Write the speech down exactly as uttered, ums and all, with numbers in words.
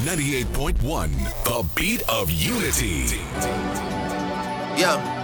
ninety-eight point one, the beat of unity. Yeah.